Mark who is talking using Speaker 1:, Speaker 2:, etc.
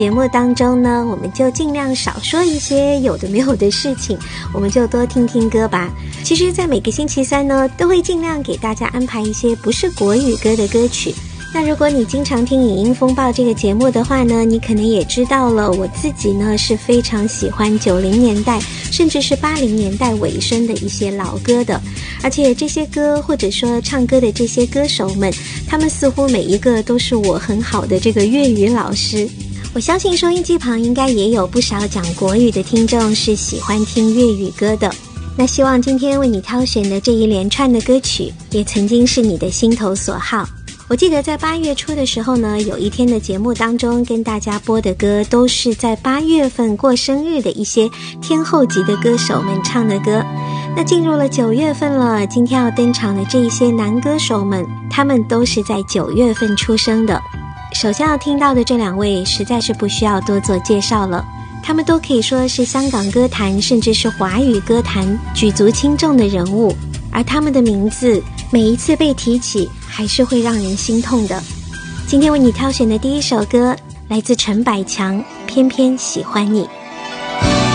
Speaker 1: 节目当中呢，我们就尽量少说一些有的没有的事情，我们就多听听歌吧。其实在每个星期三呢，都会尽量给大家安排一些不是国语歌的歌曲。那如果你经常听影音风暴这个节目的话呢，你可能也知道了，我自己呢是非常喜欢90年代甚至是80年代尾声的一些老歌的，而且这些歌或者说唱歌的这些歌手们，他们似乎每一个都是我很好的这个粤语老师。我相信收音机旁应该也有不少讲国语的听众是喜欢听粤语歌的。那希望今天为你挑选的这一连串的歌曲，也曾经是你的心头所好。我记得在8月初的时候呢，有一天的节目当中跟大家播的歌，都是在8月份过生日的一些天后级的歌手们唱的歌。那进入了9月份了，今天要登场的这一些男歌手们，他们都是在9月份出生的。首先要听到的这2位实在是不需要多做介绍了，他们都可以说是香港歌坛甚至是华语歌坛举足轻重的人物，而他们的名字每一次被提起还是会让人心痛的。今天为你挑选的第一首歌来自陈百强，偏偏喜欢你。